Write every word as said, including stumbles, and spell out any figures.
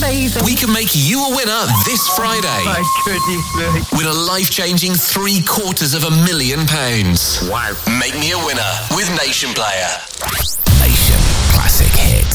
amazing. We can make you a winner this Friday. My goodness me. Win a life-changing three quarters of a million pounds. Wow. Make me a winner with Nation Player. Nation Classic Hits.